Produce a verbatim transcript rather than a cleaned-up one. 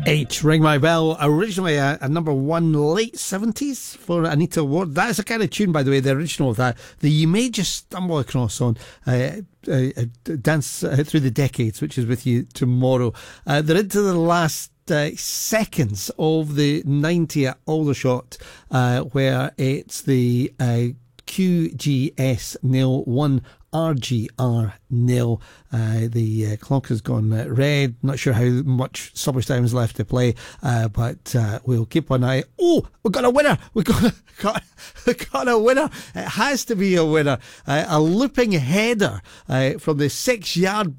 H, Ring My Bell, originally a, a number one late seventies for Anita Ward. That is a kind of tune, by the way, the original of that, that you may just stumble across on uh, uh, uh, Dance uh, Through the Decades, which is with you tomorrow. Uh, they're into the last Uh, seconds of the ninety at Aldershot, uh, where it's the uh, Q G S nil one, R G R nil. Uh, the uh, clock has gone uh, red. Not sure how much stoppage time is left to play, uh, but uh, we'll keep an eye. Oh, we've got a winner! We've got a, got, we got a winner! It has to be a winner. Uh, a looping header uh, from the six yard